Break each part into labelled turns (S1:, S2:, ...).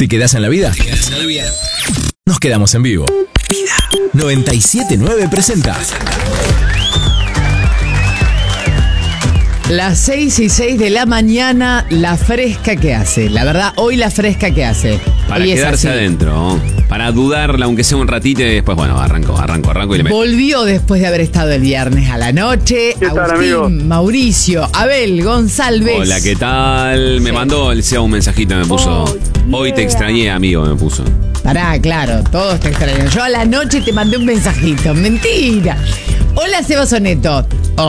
S1: ¿Te quedás en la vida? Nos quedamos en vivo. 97.9 presenta
S2: Las 6:06 de la mañana, la fresca que hace. La verdad, hoy la fresca que hace.
S3: Para
S2: hoy
S3: quedarse adentro, para dudarla aunque sea un ratito y después, bueno, arranco y le meto.
S2: Volvió después de haber estado el viernes a la noche.
S4: ¿Qué tal,
S2: Agustín,
S4: amigo?
S2: Mauricio, Abel, González.
S3: Hola, ¿qué tal? Me mandó el SEA un mensajito, me puso. Hoy te extrañé, amigo, me puso.
S2: Pará, claro, todos te extrañan. Yo a la noche te mandé un mensajito. Mentira. Hola, Seba Soneto.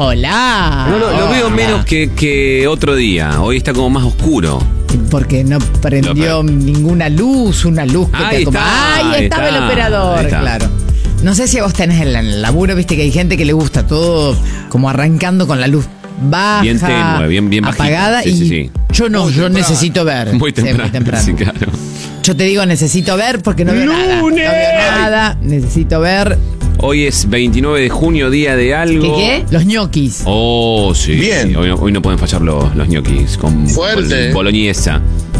S2: Hola.
S3: No, lo veo menos que otro día. Hoy está como más oscuro.
S2: Porque no prendió ninguna luz, una luz que
S3: Ahí
S2: te
S3: está,
S2: Ahí estaba el operador,
S3: ahí está.
S2: claro. No sé si a vos tenés el laburo, viste que hay gente que le gusta todo como arrancando con la luz baja,
S3: Bien tenue, bien bajita.
S2: apagada.
S3: Sí,
S2: y
S3: sí.
S2: yo no, yo necesito ver.
S3: Muy
S2: Sí,
S3: temprano. Sí, claro.
S2: Yo te digo, necesito ver porque no veo nada. No veo nada, necesito ver.
S3: Hoy es 29 de junio, día de algo.
S2: ¿Qué? Los ñoquis.
S3: Oh, sí.
S5: Bien.
S3: Hoy no pueden fallar los ñoquis con
S5: Fuerte.
S3: boloñesa.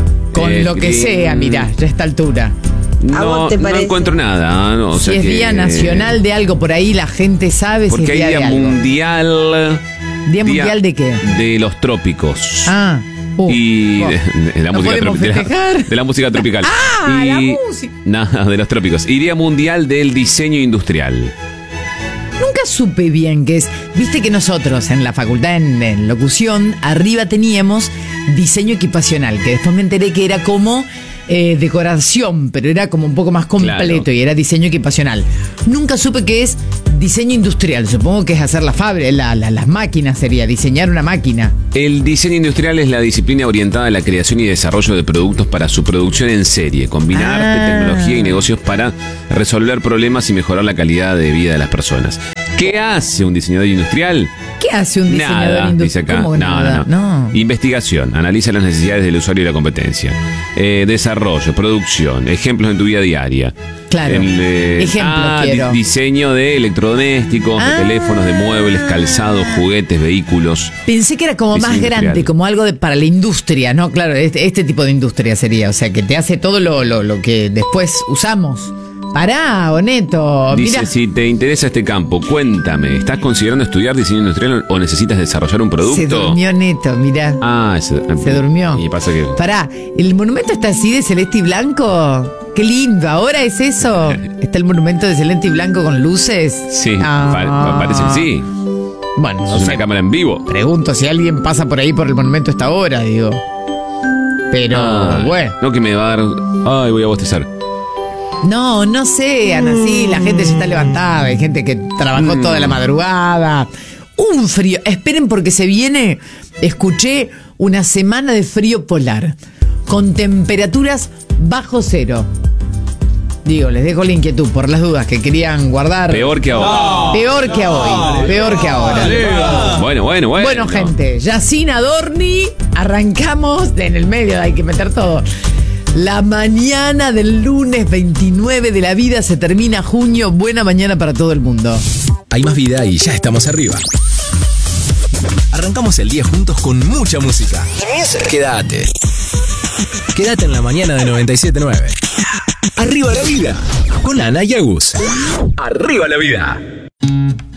S2: Con lo que sea, mirá, ya a esta altura.
S3: No encuentro nada. No, o
S2: Si
S3: sea
S2: es
S3: que-
S2: día nacional de algo por ahí, la gente sabe si es
S3: Porque hay
S2: día de
S3: día
S2: algo.
S3: mundial.
S2: ¿Día mundial de qué?
S3: De los trópicos.
S2: Ah.
S3: Y
S2: vos.
S3: de la
S2: ¿No
S3: música
S2: podemos
S3: tropical.
S2: festejar?
S3: De la música tropical.
S2: Ah, la música.
S3: Nada, de los trópicos. Y Día Mundial del Diseño Industrial.
S2: Nunca supe bien qué es. Viste que nosotros en la facultad en locución, arriba teníamos diseño equipacional, que después me enteré que era como decoración, pero era como un poco más completo.
S3: Claro.
S2: Y era diseño equipacional. Nunca supe qué es diseño industrial. Supongo que es hacer las máquinas, sería diseñar una máquina.
S3: El diseño industrial es la disciplina orientada a la creación y desarrollo de productos para su producción en serie, combinar tecnología y negocios para resolver problemas y mejorar la calidad de vida de las personas. ¿Qué hace un diseñador industrial?
S2: ¿Qué hace un diseñador
S3: Nada,
S2: industrial?
S3: dice acá.
S2: ¿Cómo nada?
S3: No. Investigación, analiza las necesidades del usuario y la competencia. Desarrollo, producción, ejemplos en tu vida diaria.
S2: Claro. Ejemplo quiero.
S3: Diseño de electrodomésticos, de teléfonos, de muebles, calzados, juguetes, vehículos.
S2: Pensé que era como
S3: Diseño
S2: más grande,
S3: industrial.
S2: como algo para la industria, ¿no? Claro, este tipo de industria sería, o sea, que te hace todo lo que después usamos. Pará, Oneto,
S3: Dice,
S2: mira.
S3: si te interesa este campo, cuéntame, ¿estás considerando estudiar diseño industrial o necesitas desarrollar un producto?
S2: Se durmió Neto, mirá.
S3: Ah,
S2: Se durmió.
S3: Y pasa que...
S2: Pará, ¿el monumento está así de celeste y blanco? Qué lindo, ¿ahora es eso? ¿Está el monumento de celeste y blanco con luces?
S3: Sí,
S2: Ah.
S3: parece que sí.
S2: Bueno, no
S3: Es una
S2: sé.
S3: cámara en vivo.
S2: Pregunto si alguien pasa por ahí por el monumento a esta hora, digo. Pero, bueno.
S3: No que me va a dar... Ay, voy a bostezar.
S2: No sean así, la gente ya está levantada, hay gente que trabajó toda la madrugada. Un frío, esperen porque se viene, escuché una semana de frío polar, con temperaturas bajo cero. Digo, les dejo la inquietud por las dudas que querían guardar.
S3: Peor que ahora.
S2: Peor que hoy, peor que ahora.
S3: Bueno.
S2: Bueno, gente, ya sin Adorni, arrancamos en el medio, hay que meter todo. La mañana del lunes 29 de la vida se termina junio. Buena mañana para todo el mundo.
S1: Hay más vida y ya estamos arriba. Arrancamos el día juntos con mucha música. Quédate. Quédate en la mañana de 97.9. Arriba la vida. Con Ana y Agus. Arriba la vida.